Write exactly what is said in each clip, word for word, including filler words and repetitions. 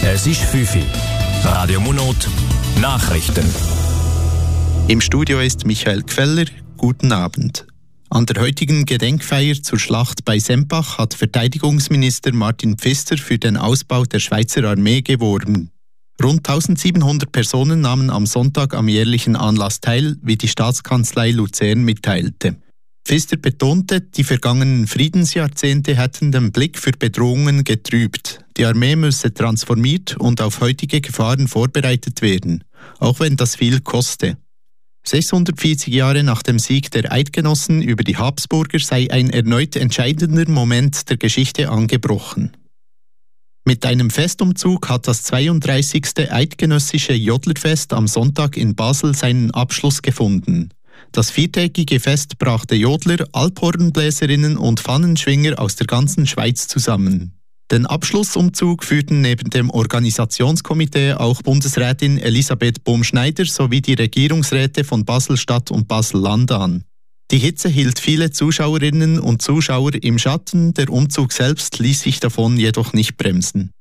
Es ist fünf Uhr. Radio Munot Nachrichten. Im Studio ist Michael Queller. Guten Abend. An der heutigen Gedenkfeier zur Schlacht bei Sempach hat Verteidigungsminister Martin Pfister für den Ausbau der Schweizer Armee geworben. Rund eintausendsiebenhundert Personen nahmen am Sonntag am jährlichen Anlass teil, wie die Staatskanzlei Luzern mitteilte. Pfister betonte, die vergangenen Friedensjahrzehnte hätten den Blick für Bedrohungen getrübt. Die Armee müsse transformiert und auf heutige Gefahren vorbereitet werden, auch wenn das viel koste. sechshundertvierzig Jahre nach dem Sieg der Eidgenossen über die Habsburger sei ein erneut entscheidender Moment der Geschichte angebrochen. Mit einem Festumzug hat das zweiunddreißigste Eidgenössische Jodlerfest am Sonntag in Basel seinen Abschluss gefunden. Das viertägige Fest brachte Jodler, Alphornbläserinnen und Pfannenschwinger aus der ganzen Schweiz zusammen. Den Abschlussumzug führten neben dem Organisationskomitee auch Bundesrätin Elisabeth Bohm-Schneider sowie die Regierungsräte von Basel-Stadt und Basel-Land an. Die Hitze hielt viele Zuschauerinnen und Zuschauer im Schatten, der Umzug selbst ließ sich davon jedoch nicht bremsen.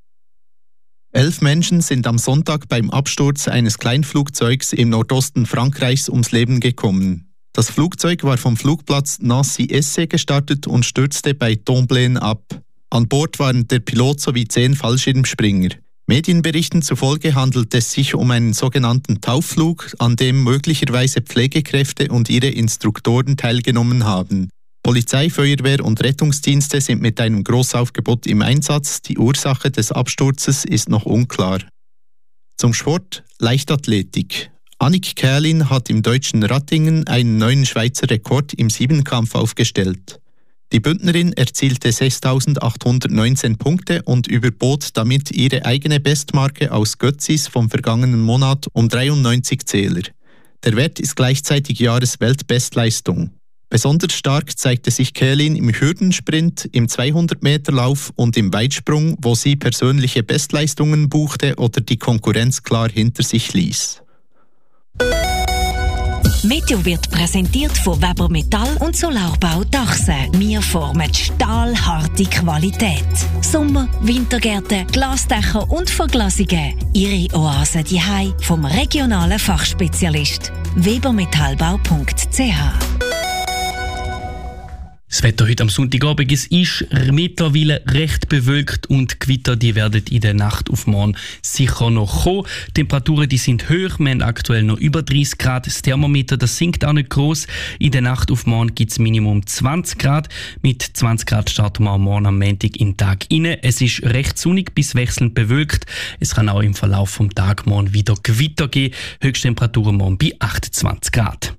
Elf Menschen sind am Sonntag beim Absturz eines Kleinflugzeugs im Nordosten Frankreichs ums Leben gekommen. Das Flugzeug war vom Flugplatz Nancy-Essay gestartet und stürzte bei Tomblaine ab. An Bord waren der Pilot sowie zehn Fallschirmspringer. Medienberichten zufolge handelt es sich um einen sogenannten Taufflug, an dem möglicherweise Pflegekräfte und ihre Instruktoren teilgenommen haben. Polizei, Feuerwehr und Rettungsdienste sind mit einem Grossaufgebot im Einsatz. Die Ursache des Absturzes ist noch unklar. Zum Sport: Leichtathletik. Annik Kählin hat im deutschen Rattingen einen neuen Schweizer Rekord im Siebenkampf aufgestellt. Die Bündnerin erzielte sechstausendachthundertneunzehn Punkte und überbot damit ihre eigene Bestmarke aus Götzis vom vergangenen Monat um dreiundneunzig Zähler. Der Wert ist gleichzeitig Jahresweltbestleistung. Besonders stark zeigte sich Kählin im Hürdensprint, im zweihundert-Meter-Lauf und im Weitsprung, wo sie persönliche Bestleistungen buchte oder die Konkurrenz klar hinter sich ließ. Meteo wird präsentiert von Weber Metall und Solarbau Dachse. Wir formen stahlharte Qualität. Sommer-, Wintergärten, Glasdächer und Verglasungen. Ihre Oase daheim vom regionalen Fachspezialist. webermetallbau punkt c h. Das Wetter heute am Sonntagabend ist mittlerweile recht bewölkt und Gewitter, die werden in der Nacht auf morgen sicher noch kommen. Die Temperaturen, die sind hoch, wir haben aktuell noch über dreißig Grad. Das Thermometer, das sinkt auch nicht gross. In der Nacht auf morgen gibt es Minimum zwanzig Grad. Mit zwanzig Grad starten wir am Morgen am Montag in den Tag rein. Es ist recht sonnig bis wechselnd bewölkt. Es kann auch im Verlauf vom Tag morgen wieder Gewitter geben. Höchsttemperaturen morgen bei achtundzwanzig Grad.